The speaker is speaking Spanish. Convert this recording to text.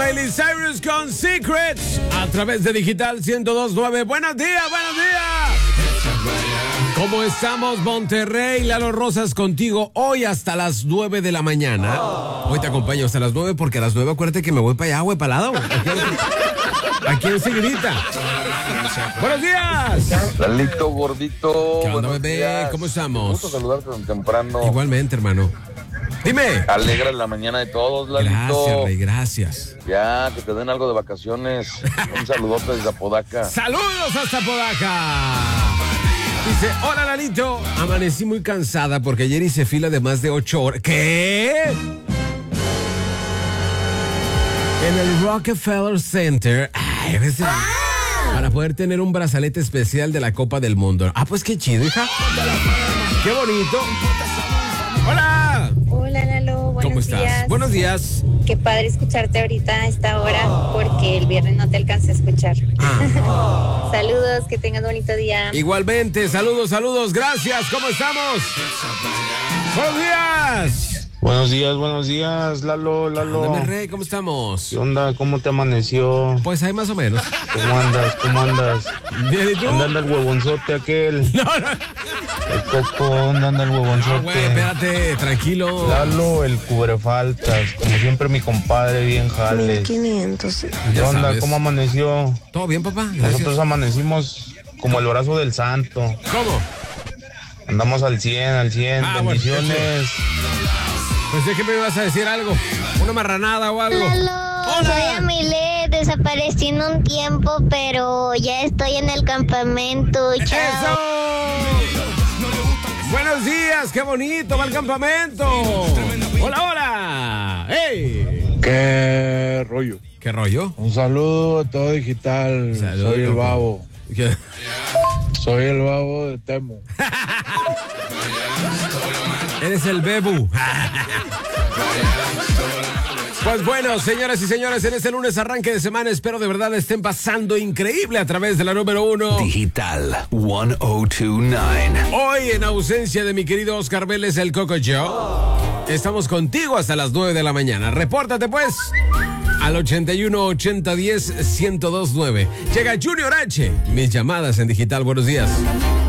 Miley Cyrus con Secrets a través de Digital 102.9. Buenos días, buenos días. ¿Cómo estamos, Monterrey? Lalo Rosas contigo hoy hasta las 9 de la mañana. Hoy te acompaño hasta las 9 porque a las 9 acuérdate que me voy para allá, güey, para lado. Aquí en Seguirita. Buenos días. Lalito, gordito. ¿Qué onda, bebé? Días. ¿Cómo estamos? Gusto saludarte tan temprano. Igualmente, hermano. Dime. Alegra la mañana de todos, Lalito. Gracias, Rey, gracias. Ya, que te den algo de vacaciones. Un saludote desde Apodaca. ¡Saludos hasta Podaca! Dice, hola, Lalito. Amanecí muy cansada porque ayer hice fila de más de 8 horas. ¿Qué? En el Rockefeller Center. Ay, para poder tener un brazalete especial de la Copa del Mundo. Ah, pues qué chido, hija. Qué bonito. Hola. Hola, Lalo. Buenos ¿Cómo estás? días. Buenos días. Qué padre escucharte ahorita a esta hora porque el viernes no te alcancé a escuchar. Saludos, que tengas bonito día. Igualmente, saludos, saludos. Gracias. ¿Cómo estamos? Buenos días. Buenos días, Lalo. Dame, Rey, ¿cómo estamos? ¿Qué onda? ¿Cómo te amaneció? Pues ahí más o menos. ¿Cómo andas? Bien, ¿y tú? ¿Dónde anda el huevonzote aquel? No. El Coco, ¿dónde anda el huevonzote? Güey, espérate, tranquilo. Lalo, el cubrefaltas. Como siempre, mi compadre, bien jales. 1500. ¿Qué Ya onda? sabes. ¿Cómo amaneció? ¿Todo bien, papá? Gracias. Nosotros amanecimos como el brazo del santo. ¿Cómo? Andamos al 100. Ah, bueno, Bendiciones. Pues es que me ibas a decir algo. Una marranada o algo. Lalo, soy Amile, desaparecí en un tiempo, pero ya estoy en el campamento. Chao. ¡Eso! Buenos días, qué bonito, va al campamento. Hola, hola. ¡Hey! ¿Qué rollo? ¿Qué rollo? Un saludo a todo digital. Saludos, Soy el loco. babo. ¿Qué? Soy el babo de Temo. Eres el bebu. Pues bueno, señoras y señores, en este lunes arranque de semana espero de verdad estén pasando increíble a través de la número 1. Digital 1029. Hoy, en ausencia de mi querido Oscar Vélez, el Coco Joe, estamos contigo hasta las 9 de la mañana. Repórtate pues al 81 80 10 1029. Llega Junior H. Mis llamadas en Digital. Buenos días.